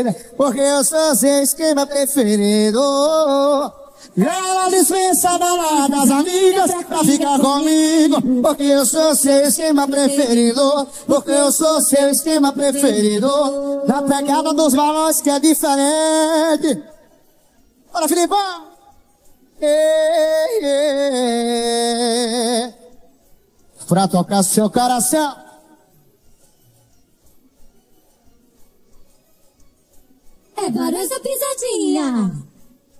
Porque eu sou seu esquema preferido. Ela dispensa a balada das amigas pra ficar comigo. Porque eu sou seu esquema preferido. Porque eu sou seu esquema preferido. Na pegada dos balões que é diferente. Bora, Filipão! Pra tocar seu coração. É Barões da Pisadinha.